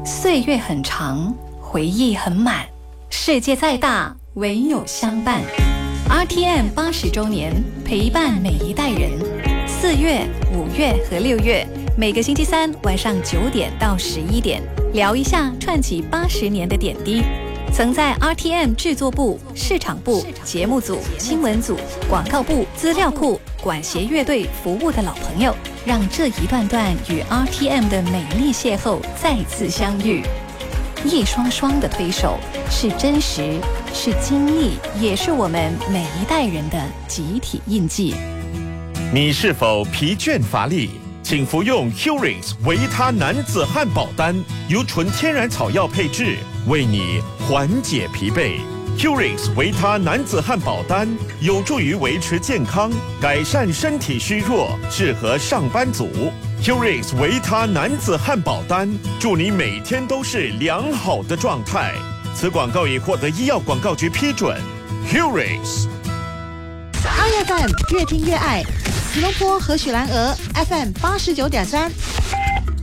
岁月很长，回忆很满，世界再大，唯有相伴。RTM 80周年，陪伴每一代人。4月、5月和6月，每个星期三晚上9点到11点，聊一下串起80年的点滴。曾在 RTM 制作部、市场部、节目组、新闻组、广告部、资料库、管弦乐队服务的老朋友，让这一段段与 RTM 的美丽邂逅再次相遇。一双双的推手，是真实，是经历，也是我们每一代人的集体印记。 你是否疲倦乏力？请服用 Curings 维他男子汉堡丹，由纯天然草药配制，为你缓解疲惫。Curings 维他男子汉堡丹有助于维持健康，改善身体虚弱，适合上班族。Curings 维他男子汉堡丹，祝你每天都是良好的状态。此广告已获得医药广告局批准。Curings。 2FM越听越爱，吉隆坡和许兰俄 FM89.3。